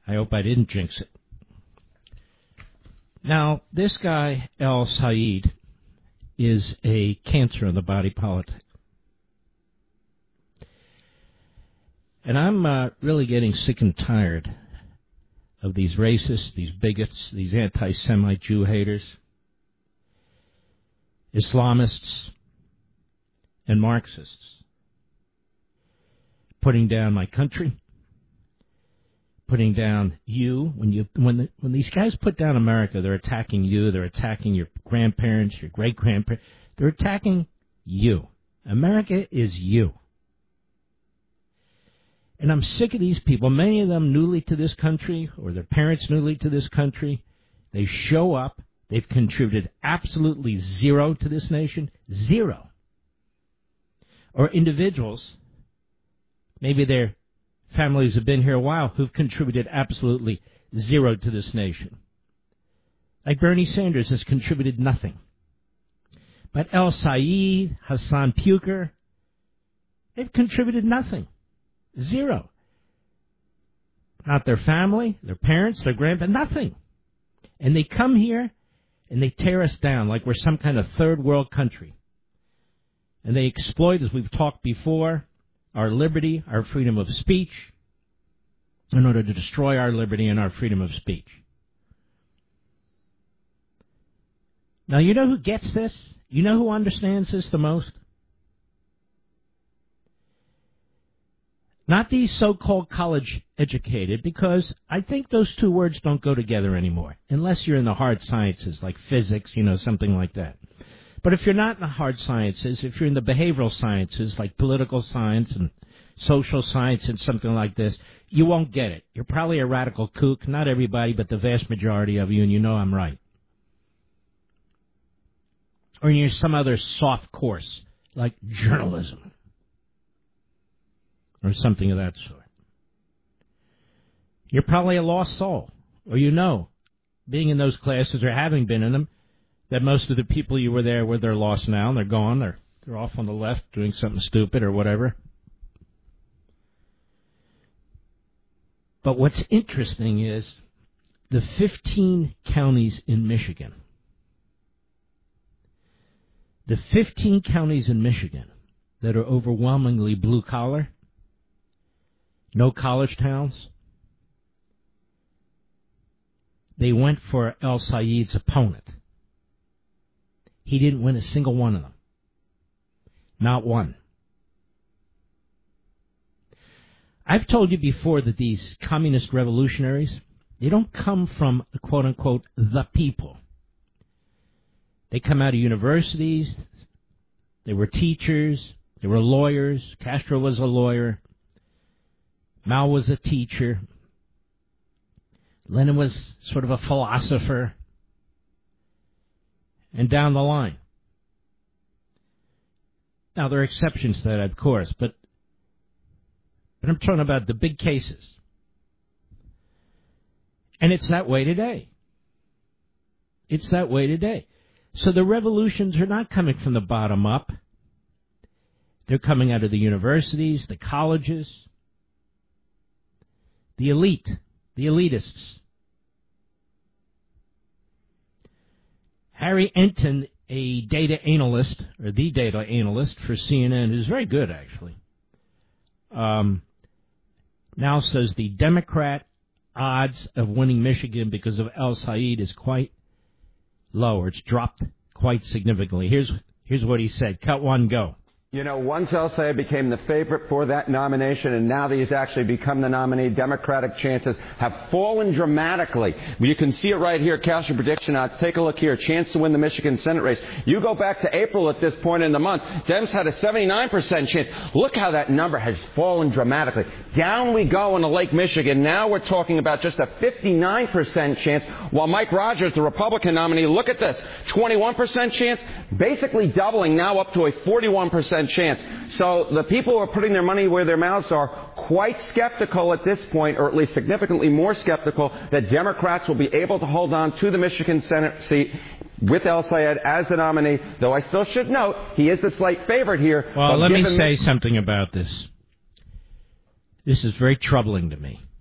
I hope I didn't jinx it. Now, this guy, El Sayed, is a cancer in the body politic. And I'm really getting sick and tired of these racists, these bigots, these anti-Semite Jew haters, Islamists, and Marxists putting down my country, putting down you. When these guys put down America, they're attacking you. They're attacking your grandparents, your great-grandparents. They're attacking you. America is you. And I'm sick of these people, many of them newly to this country, or their parents newly to this country. They show up. They've contributed absolutely zero to this nation. Zero. Or individuals, maybe their families have been here a while, who've contributed absolutely zero to this nation. Like Bernie Sanders has contributed nothing. But El Sayed, Hassan Puker, they've contributed nothing. Zero. Not their family, their parents, their grandparents, nothing. And they come here and they tear us down like we're some kind of third world country. And they exploit, as we've talked before, our liberty, our freedom of speech, in order to destroy our liberty and our freedom of speech. Now, you know who gets this? You know who understands this the most? Not these so-called college-educated, because I think those two words don't go together anymore, unless you're in the hard sciences, like physics, something like that. But if you're not in the hard sciences, if you're in the behavioral sciences, like political science and social science and something like this, you won't get it. You're probably a radical kook, not everybody, but the vast majority of you, and you know I'm right. Or you're some other soft course, like journalism, or something of that sort. You're probably a lost soul, or being in those classes or having been in them, that most of the people you were there with, they're lost now, and they're gone, they're off on the left doing something stupid or whatever. But what's interesting is the 15 counties in Michigan. The 15 counties in Michigan that are overwhelmingly blue-collar, no college towns, they went for El Sayed's opponent. He didn't win a single one of them. Not one. I've told you before that these communist revolutionaries, they don't come from, quote-unquote, the people. They come out of universities. They were teachers. They were lawyers. Castro was a lawyer. Mao was a teacher. Lenin was sort of a philosopher. And down the line. Now, there are exceptions to that, of course, but I'm talking about the big cases. And it's that way today. It's that way today. So the revolutions are not coming from the bottom up. They're coming out of the universities, the colleges, the elite, the elitists. Harry Enton, a data analyst, or the data analyst for CNN, who's very good, actually, now says the Democrat odds of winning Michigan because of El Sayed is quite low, or it's dropped quite significantly. Here's what he said. Cut one, go. Once El Sayed became the favorite for that nomination, and now that he's actually become the nominee, Democratic chances have fallen dramatically. You can see it right here, cast your prediction odds. Take a look here, chance to win the Michigan Senate race. You go back to April at this point in the month, Dems had a 79% chance. Look how that number has fallen dramatically. Down we go into Lake Michigan. Now we're talking about just a 59% chance, while Mike Rogers, the Republican nominee, look at this, 21% chance, basically doubling, now up to a 41% chance. So the people who are putting their money where their mouths are quite skeptical at this point, or at least significantly more skeptical, that Democrats will be able to hold on to the Michigan Senate seat with El Sayed as the nominee, though I still should note he is the slight favorite here. Well, let me say something about this. This is very troubling to me.